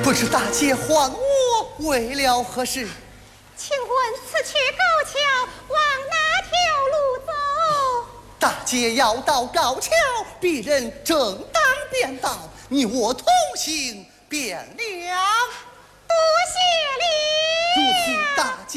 不知大姐唤我为了何事？ 请问此去高桥往哪条路走？ 大姐要到高桥，别人正当便道，你我同行便了。 多谢了。 如此大姐。